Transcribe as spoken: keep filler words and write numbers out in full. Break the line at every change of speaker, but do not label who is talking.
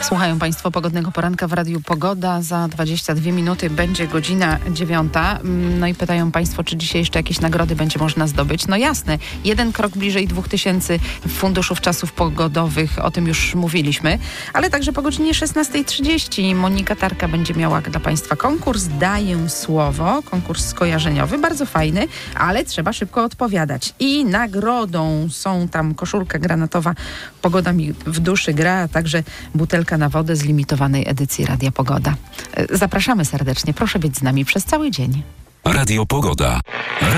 Słuchają Państwo pogodnego poranka w Radiu Pogoda. Za dwadzieścia dwie minuty będzie godzina dziewiąta. No i pytają Państwo, czy dzisiaj jeszcze jakieś nagrody będzie można zdobyć. No jasne, jeden krok bliżej dwóch tysięcy funduszów czasów pogodowych, o tym już mówiliśmy. Ale także po godzinie szesnastej trzydzieści Monika Tarka będzie miała dla Państwa konkurs Daję Słowo. Konkurs skojarzeniowy, bardzo fajny, ale trzeba szybko odpowiadać. I nagrodą są tam koszulka granatowa Pogoda mi w duszy gra, a także butelka na wodę z limitowanej edycji Radia Pogoda. Zapraszamy serdecznie. Proszę być z nami przez cały dzień.
Radio Pogoda.